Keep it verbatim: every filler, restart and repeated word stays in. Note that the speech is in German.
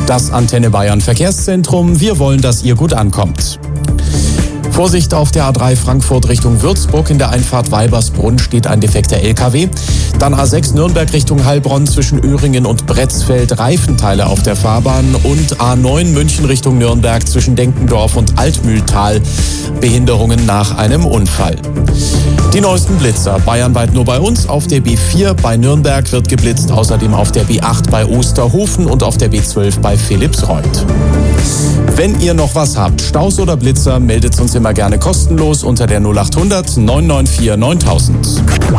Das Antenne Bayern Verkehrszentrum. Wir wollen, dass ihr gut ankommt. Vorsicht auf der A drei Frankfurt Richtung Würzburg. In der Einfahrt Weibersbrunn steht ein defekter L K W. Dann A sechs Nürnberg Richtung Heilbronn zwischen Öhringen und Bretzfeld. Reifenteile auf der Fahrbahn. Und A neun München Richtung Nürnberg zwischen Denkendorf und Altmühltal. Behinderungen nach einem Unfall. Die neuesten Blitzer. Bayernweit nur bei uns. Auf der B vier bei Nürnberg wird geblitzt. Außerdem auf der B acht bei Osterhofen und auf der B zwölf bei Philippsreuth. Wenn ihr noch was habt, Staus oder Blitzer, meldet uns immer gerne kostenlos unter der null acht hundert neun neun vier neuntausend.